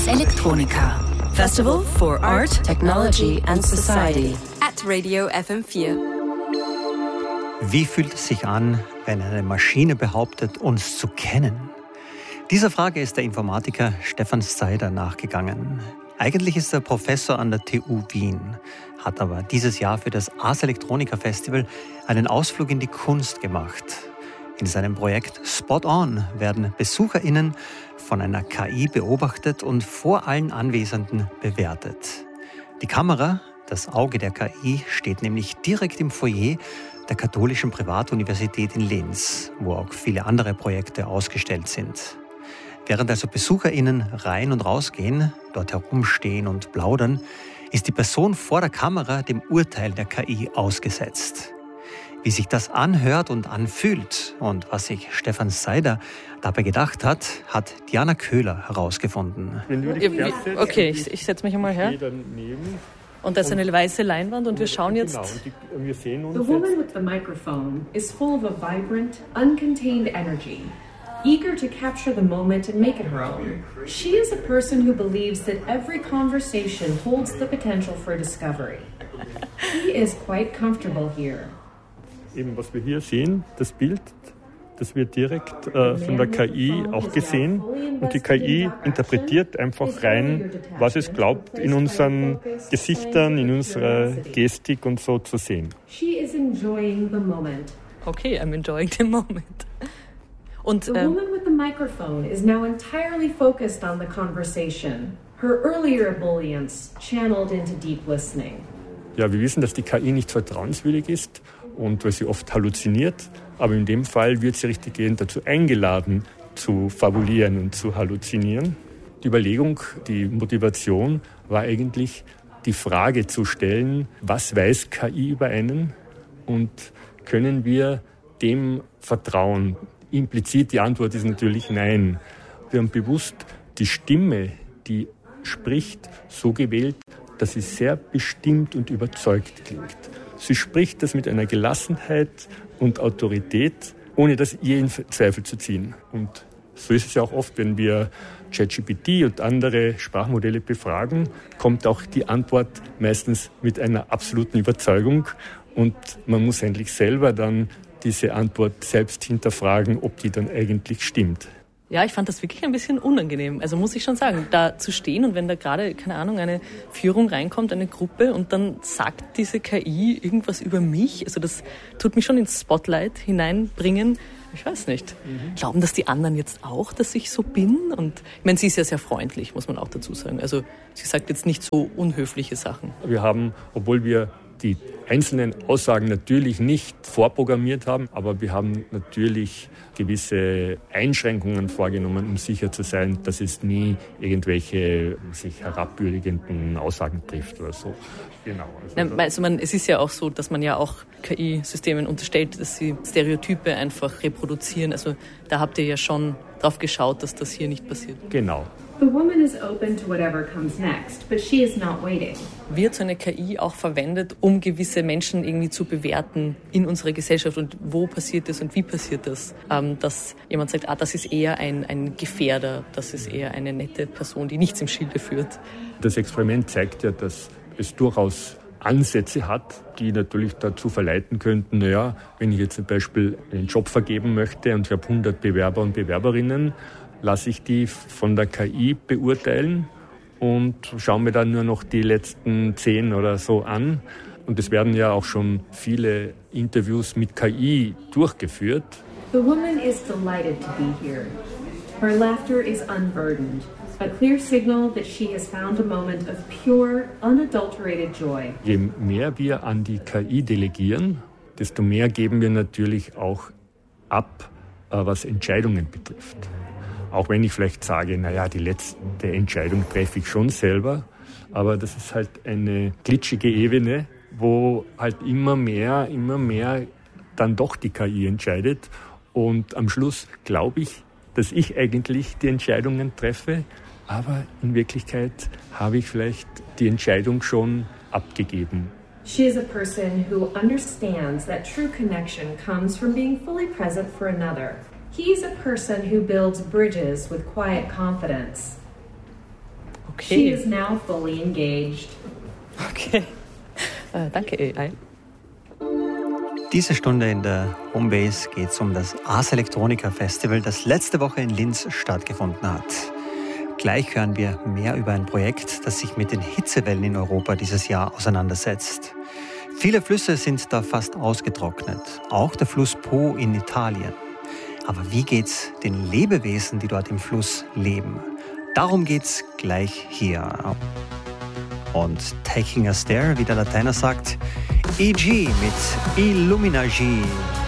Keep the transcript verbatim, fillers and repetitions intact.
Ars Electronica. Festival for Art, Technology and Society. At Radio F M vier. Wie fühlt es sich an, wenn eine Maschine behauptet, uns zu kennen? Dieser Frage ist der Informatiker Stefan Seider nachgegangen. Eigentlich ist er Professor an der T U Wien, hat aber dieses Jahr für das Ars Electronica Festival einen Ausflug in die Kunst gemacht. In seinem Projekt Spot On werden BesucherInnen von einer K I beobachtet und vor allen Anwesenden bewertet. Die Kamera, das Auge der K I, steht nämlich direkt im Foyer der Katholischen Privatuniversität in Linz, wo auch viele andere Projekte ausgestellt sind. Während also BesucherInnen rein und rausgehen, dort herumstehen und plaudern, ist die Person vor der Kamera dem Urteil der K I ausgesetzt. Wie sich das anhört und anfühlt und was sich Stefan Seider dabei gedacht hat, hat Diana Köhler herausgefunden. Okay, ich, ich setze mich einmal her. Und da ist eine weiße Leinwand und wir schauen jetzt... Genau, wir sehen uns The woman with the microphone is full of a vibrant, uncontained energy, eager to capture the moment and make it her own. She is a person who believes that every conversation holds the potential for discovery. She is quite comfortable here. Eben, was wir hier sehen, das Bild, das wird direkt äh, von der K I auch gesehen. Und die K I interpretiert einfach rein, was es glaubt, in unseren Gesichtern, in unserer Gestik und so zu sehen. Okay, I'm enjoying the moment. Und, the woman with the microphone is now entirely focused on the conversation. Her earlier ebullience channeled into deep listening. Ja, wir wissen, dass die K I nicht vertrauenswürdig ist und weil sie oft halluziniert. Aber in dem Fall wird sie richtiggehend dazu eingeladen, zu fabulieren und zu halluzinieren. Die Überlegung, die Motivation war eigentlich, die Frage zu stellen, was weiß K I über einen und können wir dem vertrauen? Implizit die Antwort ist natürlich nein. Wir haben bewusst die Stimme, die spricht, so gewählt, dass sie sehr bestimmt und überzeugt klingt. Sie spricht das mit einer Gelassenheit und Autorität, ohne das je in Zweifel zu ziehen. Und so ist es ja auch oft, wenn wir ChatGPT und andere Sprachmodelle befragen, kommt auch die Antwort meistens mit einer absoluten Überzeugung. Und man muss endlich selber dann diese Antwort selbst hinterfragen, ob die dann eigentlich stimmt. Ja, ich fand das wirklich ein bisschen unangenehm. Also muss ich schon sagen, da zu stehen und wenn da gerade, keine Ahnung, eine Führung reinkommt, eine Gruppe und dann sagt diese K I irgendwas über mich, also das tut mich schon ins Spotlight hineinbringen. Ich weiß nicht. Mhm. Glauben das die anderen jetzt auch, dass ich so bin? Und ich meine, sie ist ja sehr freundlich, muss man auch dazu sagen. Also sie sagt jetzt nicht so unhöfliche Sachen. Wir haben, obwohl wir die einzelnen Aussagen natürlich nicht vorprogrammiert haben, aber wir haben natürlich gewisse Einschränkungen vorgenommen, um sicher zu sein, dass es nie irgendwelche sich herabwürdigenden Aussagen trifft oder so. Genau. Also, also man, es ist ja auch so, dass man ja auch K I-Systemen unterstellt, dass sie Stereotype einfach reproduzieren. Also da habt ihr ja schon drauf geschaut, dass das hier nicht passiert. Genau. The woman is open to whatever comes next, but she is not waiting. Wird so eine K I auch verwendet, um gewisse Menschen irgendwie zu bewerten in unserer Gesellschaft und wo passiert das und wie passiert das? Ähm, dass jemand sagt, ah, das ist eher ein, ein Gefährder, das ist eher eine nette Person, die nichts im Schilde führt. Das Experiment zeigt ja, dass es durchaus Ansätze hat, die natürlich dazu verleiten könnten, naja, wenn ich jetzt zum Beispiel einen Job vergeben möchte und ich habe hundert Bewerber und Bewerberinnen, lasse ich die von der K I beurteilen und schaue mir dann nur noch die letzten zehn oder so an. Und es werden ja auch schon viele Interviews mit K I durchgeführt. The woman is delighted to be here. Her laughter is unburdened, a clear signal that she has found a moment of pure, unadulterated joy. Je mehr wir an die K I delegieren, desto mehr geben wir natürlich auch ab, was Entscheidungen betrifft. Auch wenn ich vielleicht sage, naja, die letzte Entscheidung treffe ich schon selber. Aber das ist halt eine glitschige Ebene, wo halt immer mehr, immer mehr dann doch die K I entscheidet. Und am Schluss glaube ich, dass ich eigentlich die Entscheidungen treffe. Aber in Wirklichkeit habe ich vielleicht die Entscheidung schon abgegeben. She is a person who understands that true connection comes from being fully present for another. He's a person who builds bridges with quiet confidence. Okay. She is now fully engaged. Okay. Äh, danke, A I. Diese Stunde in der Homebase geht es um das Ars Electronica Festival, das letzte Woche in Linz stattgefunden hat. Gleich hören wir mehr über ein Projekt, das sich mit den Hitzewellen in Europa dieses Jahr auseinandersetzt. Viele Flüsse sind da fast ausgetrocknet, auch der Fluss Po in Italien. Aber wie geht's den Lebewesen, die dort im Fluss leben? Darum geht's gleich hier. Und Taking a Stare, wie der Lateiner sagt, E G mit Illumina G.